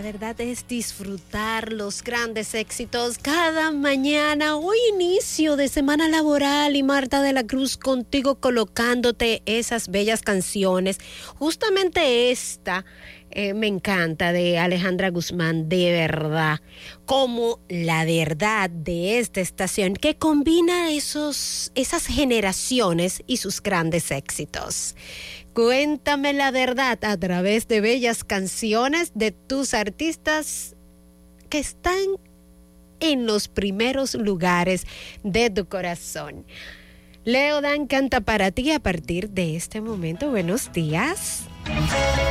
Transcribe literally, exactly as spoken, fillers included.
verdad es disfrutar los grandes éxitos cada mañana. Hoy inicio de semana laboral y Marta de la Cruz contigo colocándote esas bellas canciones. Justamente esta eh, me encanta, de Alejandra Guzmán, de verdad, como la verdad de esta estación que combina esos, esas generaciones y sus grandes éxitos. Cuéntame la verdad a través de bellas canciones de tus artistas que están en los primeros lugares de tu corazón. Leo Dan canta para ti a partir de este momento. Buenos días.